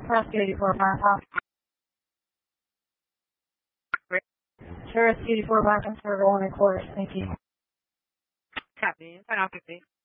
Rescue 84 Mile. Sure, Rescue 84 Mile, server 1 and quarters. Thank you. Copy. Final 50.